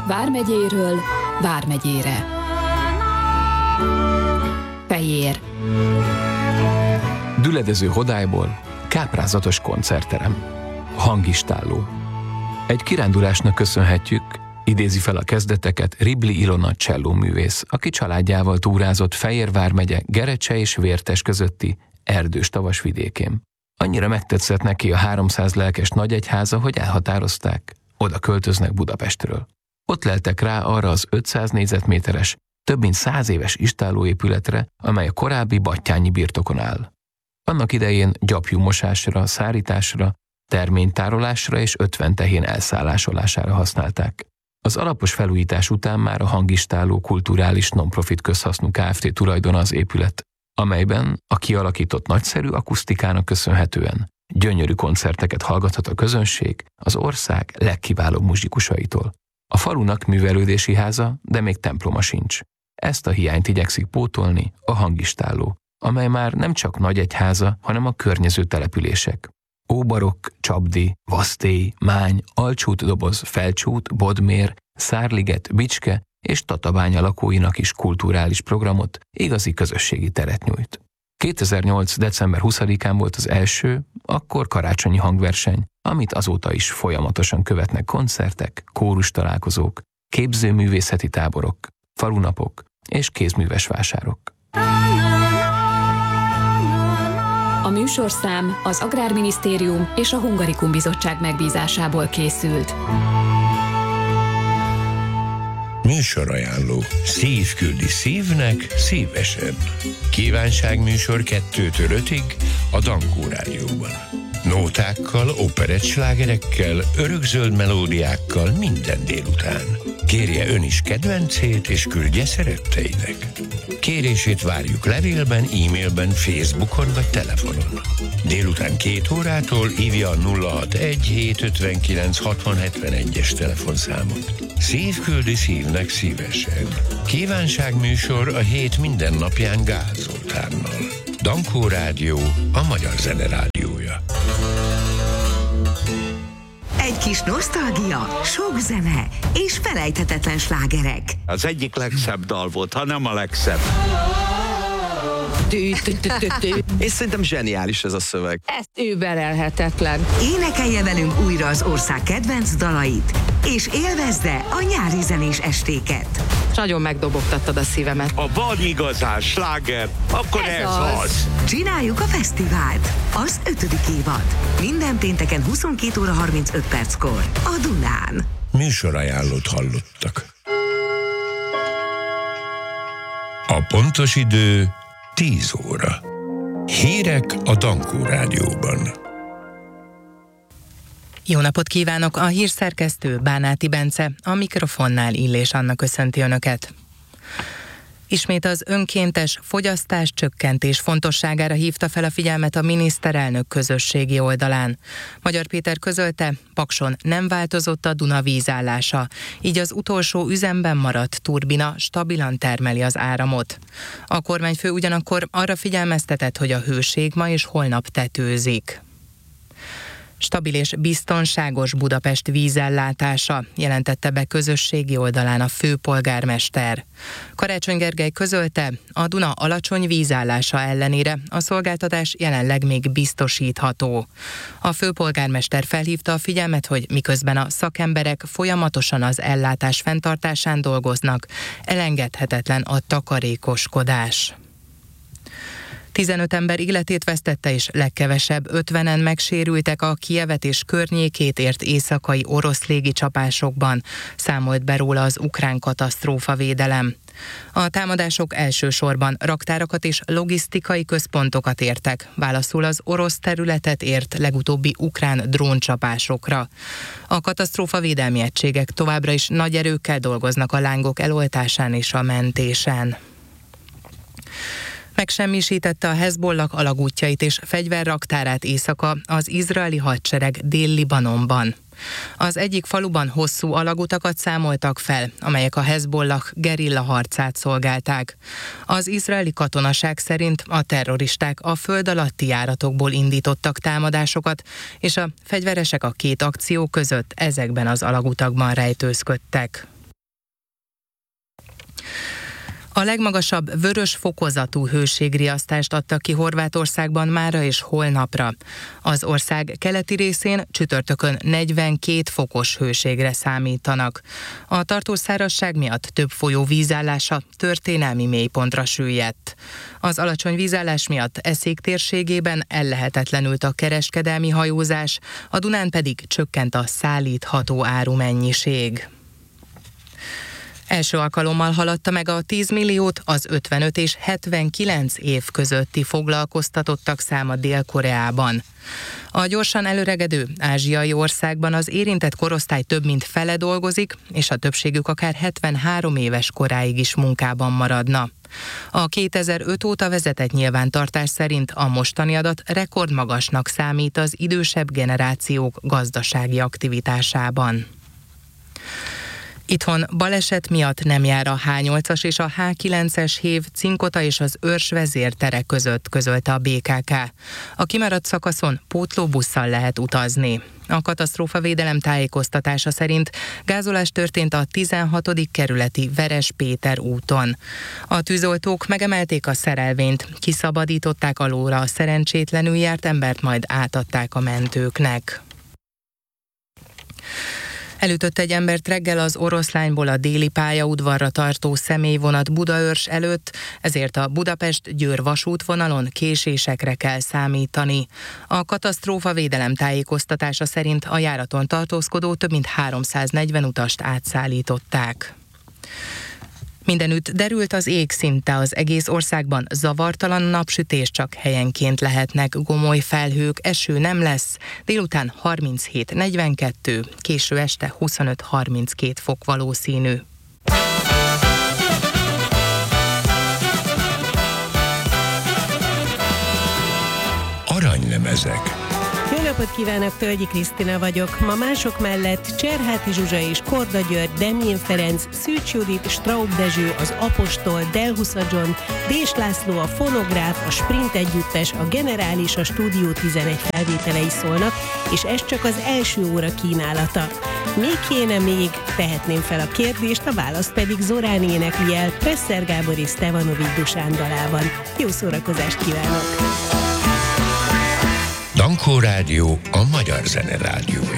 Vármegyéről Vármegyére. Fejér. Düledező hodályból káprázatos koncertterem. Hangistálló. Egy kirándulásnak köszönhetjük, idézi fel a kezdeteket Ribli Ilona csellóművész, aki családjával túrázott Fejér vármegye Gerecse és Vértes közötti erdős tavas vidékén. Annyira megtetszett neki a 300 lelkes nagyegyháza, hogy elhatározták, oda költöznek Budapestről. Ott leltek rá arra az 500 négyzetméteres, több mint 100 éves istállóépületre, amely a korábbi battyányi birtokon áll. Annak idején gyapjúmosásra, szárításra, terménytárolásra és 50 tehén elszállásolására használták. Az alapos felújítás után már a Hangistálló kulturális non-profit közhasznú Kft. Tulajdona az épület, amelyben a kialakított nagyszerű akusztikának köszönhetően gyönyörű koncerteket hallgathat a közönség az ország legkiválóbb muzsikusaitól. A falunak művelődési háza, de még temploma sincs. Ezt a hiányt igyekszik pótolni a Hangistálló, amely már nem csak nagyegyháza, hanem a környező települések. Óbarokk, Csapdi, Vasztély, Mány, Alcsút-doboz, Felcsút, Bodmér, Szárliget, Bicske és Tatabánya lakóinak is kulturális programot, igazi közösségi teret nyújt. 2008. december 20-án volt az első, akkor karácsonyi hangverseny, amit azóta is folyamatosan követnek koncertek, kórustalálkozók, képzőművészeti táborok, falunapok és kézműves vásárok. A műsorszám az Agrárminisztérium és a Hungarikum Bizottság megbízásából készült. Műsorajánló. Szív küldi szívnek szívesen. Kívánságműsor 2-től 5-ig a Dankó Rádióban. Nótákkal, operettslágerekkel, örökzöld melódiákkal minden délután. Kérje ön is kedvencét, és küldje szeretteinek. Kérését várjuk levélben, e-mailben, Facebookon vagy telefonon. Délután 2 órától hívja a 061 759 6071-es telefonszámot. Szív küldi szívnek szívesen. Kívánságműsor a hét minden napján Gál Zoltánnal. Dankó Rádió, a magyar zene rádiója. Egy kis nosztalgia, sok zene és felejthetetlen slágerek. Az egyik legszebb dal volt, ha nem a legszebb. És szerintem zseniális ez a szöveg. Ez überelhetetlen. Énekelje velünk újra az ország kedvenc dalait, és élvezze a nyári zenés estéket. Nagyon megdobogtattad a szívemet. Ha van igazán sláger, akkor ez az. Csináljuk a fesztivált. Az 5. évad. Minden pénteken 22 óra 35 perckor. A Dunán. Műsorajánlót hallottak. A pontos idő 10 óra. Hírek a Dankó Rádióban. Jó napot kívánok! A hírszerkesztő Bánáti Bence, a mikrofonnál Illés Anna köszönti Önöket. Ismét az önkéntes fogyasztás csökkentés fontosságára hívta fel a figyelmet a miniszterelnök közösségi oldalán. Magyar Péter közölte, Pakson nem változott a Duna vízállása, így az utolsó üzemben maradt turbina stabilan termeli az áramot. A kormányfő ugyanakkor arra figyelmeztetett, hogy a hőség ma és holnap tetőzik. Stabil és biztonságos Budapest vízellátása, jelentette be közösségi oldalán a főpolgármester. Karácsony Gergely közölte, a Duna alacsony vízállása ellenére a szolgáltatás jelenleg még biztosítható. A főpolgármester felhívta a figyelmet, hogy miközben a szakemberek folyamatosan az ellátás fenntartásán dolgoznak, elengedhetetlen a takarékoskodás. 15 ember életét vesztette, és legkevesebb 50-en megsérültek a Kijevet és környékét ért éjszakai orosz légicsapásokban, számolt be róla az ukrán katasztrófavédelem. A támadások elsősorban raktárakat és logisztikai központokat értek, válaszul az orosz területet ért legutóbbi ukrán dróncsapásokra. A katasztrófavédelmi egységek továbbra is nagy erőkkel dolgoznak a lángok eloltásán és a mentésen. Megsemmisítette a Hezbollah alagútjait és fegyverraktárát éjszaka az izraeli hadsereg Dél-Libanonban. Az egyik faluban hosszú alagutakat számoltak fel, amelyek a Hezbollah gerilla harcát szolgálták. Az izraeli katonaság szerint a terroristák a föld alatti járatokból indítottak támadásokat, és a fegyveresek a két akció között ezekben az alagutakban rejtőzködtek. A legmagasabb vörös fokozatú hőségriasztást adtak ki Horvátországban mára és holnapra. Az ország keleti részén csütörtökön 42 fokos hőségre számítanak. A tartós szárazság miatt több folyó vízállása történelmi mélypontra süllyedt. Az alacsony vízállás miatt Eszék térségében ellehetetlenült a kereskedelmi hajózás, a Dunán pedig csökkent a szállítható árumennyiség. Első alkalommal haladta meg a 10 milliót az 55 és 79 év közötti foglalkoztatottak száma Dél-Koreában. A gyorsan előregedő ázsiai országban az érintett korosztály több mint fele dolgozik, és a többségük akár 73 éves koráig is munkában maradna. A 2005 óta vezetett nyilvántartás szerint a mostani adat rekordmagasnak számít az idősebb generációk gazdasági aktivitásában. Itthon baleset miatt nem jár a H8-as és a H9-es hév Cinkota és az Őrs vezértere között, közölte a BKK. A kimaradt szakaszon pótlóbusszal lehet utazni. A katasztrófavédelem tájékoztatása szerint gázolás történt a 16. kerületi Veres Péter úton. A tűzoltók megemelték a szerelvényt, kiszabadították alóla a szerencsétlenül járt embert, majd átadták a mentőknek. Elütött egy embert reggel az Oroszlányból a déli pályaudvarra tartó személyvonat Budaörs előtt, ezért a Budapest-Győr vasútvonalon késésekre kell számítani. A katasztrófavédelem tájékoztatása szerint a járaton tartózkodó több mint 340 utast átszállították. Mindenütt derült az ég, szinte az egész országban zavartalan napsütés, csak helyenként lehetnek gomoly felhők, eső nem lesz, délután 37-42, késő este 25-32 fok valószínű. Aranylemezek. Jó napot kívánok, Tölgyi Krisztina vagyok. Ma mások mellett Cserháti Zsuzsa és Korda György, Demjén Ferenc, Szűcs Judit, Straub Dezső, az Apostol, Delhusza John, Dés László, a Fonográf, a Sprint együttes, a Generális, a Stúdió 11 felvételei szólnak, és ez csak az első óra kínálata. Még kéne még? Tehetném fel a kérdést, a választ pedig Zorán énekli el Presser Gábor és Stevanovics Dusán dalában. Jó szórakozást kívánok! Dankó Rádió a magyar zene rádiója.